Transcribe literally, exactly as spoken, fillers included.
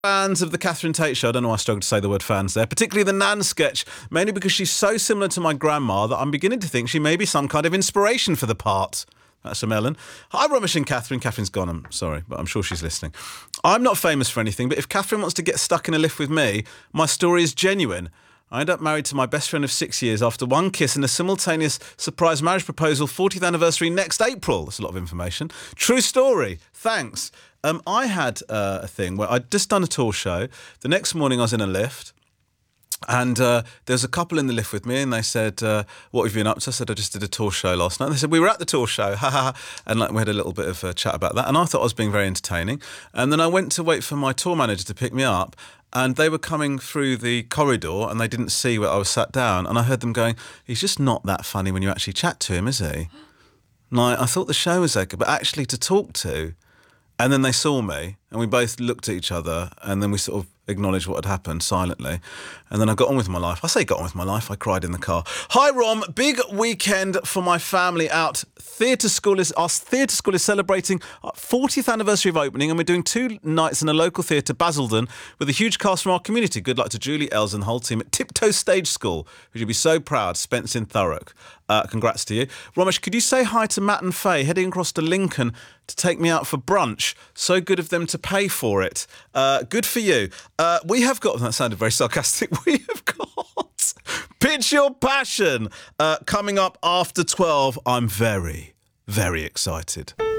Fans of the Catherine Tate Show, I don't know why I struggled to say the word fans there, particularly the Nan sketch, mainly because she's so similar to my grandma that I'm beginning to think she may be some kind of inspiration for the part. That's from Ellen. Hi, Romesh and Catherine. Catherine's gone, I'm sorry, but I'm sure she's listening. I'm not famous for anything, but if Catherine wants to get stuck in a lift with me, my story is genuine. I ended up married to my best friend of six years after one kiss and a simultaneous surprise marriage proposal, fortieth anniversary next April. That's a lot of information. True story. Thanks. Um, I had uh, a thing where I'd just done a tour show. The next morning I was in a lift and uh, there was a couple in the lift with me and they said, uh, what have you been up to? I said, I just did a tour show last night. And they said, we were at the tour show, ha ha. And like, we had a little bit of a chat about that. And I thought I was being very entertaining. And then I went to wait for my tour manager to pick me up. And they were coming through the corridor and they didn't see where I was sat down. And I heard them going, he's just not that funny when you actually chat to him, is he? Like, I thought the show was okay, but actually to talk to. And then they saw me and we both looked at each other and then we sort of acknowledged what had happened silently. And then I got on with my life. I say got on with my life. I cried in the car. Hi, Rom. Big weekend for my family out. Theatre school is, our theatre school is celebrating our fortieth anniversary of opening and we're doing two nights in a local theatre, Basildon, with a huge cast from our community. Good luck to Julie, Els and the whole team at Tiptoe Stage School, who should be so proud. Spence in Thurrock. Uh, congrats to you. Romesh, could you say hi to Matt and Faye heading across to Lincoln to take me out for brunch? So good of them to pay for it. Uh, good for you. Uh, we have got, that sounded very sarcastic, we have got Pitch Your Passion uh, coming up after twelve. I'm very, very excited.